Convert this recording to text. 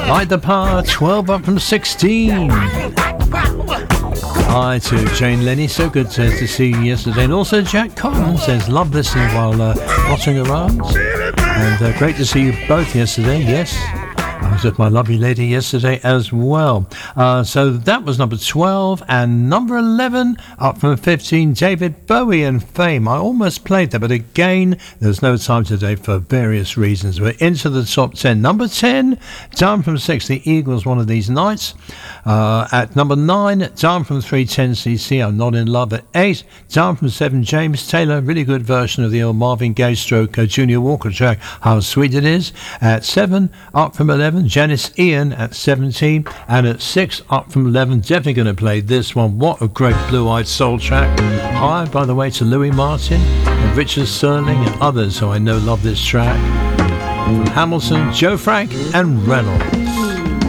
Light the Power, 12 up from 16. Hi to Jane Lenny, so good to see you yesterday. And also Jack Collins says, love listening while washing around. And great to see you both yesterday, yes. I was with my lovely lady yesterday as well. So that was number 12, and number 11 up from 15, David Bowie and Fame. I almost played that, but again, there's no time today for various reasons. We're into the top 10. Number 10, down from 6, the Eagles, One of These Nights. At number 9, down from 3, 10cc, I'm Not in Love. At 8, down from 7, James Taylor, really good version of the old Marvin Gaye stroke Junior Walker track, How Sweet It Is. At 7, up from 11, Janice Ian at 17, and at 6 up from 11, definitely going to play this one. What a great blue-eyed soul track. Hi, by the way, to Louis Martin and Richard Sterling and others who I know love this track. From Hamilton, Joe Frank and Reynolds.